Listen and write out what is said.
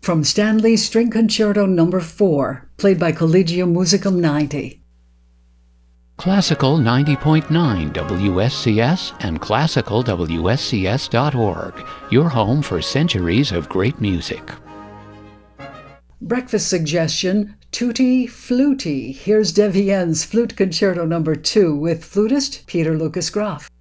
from Stanley's String Concerto No. 4, played by Collegium Musicum 90. Classical 90.9 WSCS and classicalwscs.org, your home for centuries of great music. Breakfast suggestion, Tutti Fluti. Here's Devienne's Flute Concerto No. 2 with flutist Peter Lucas Graf.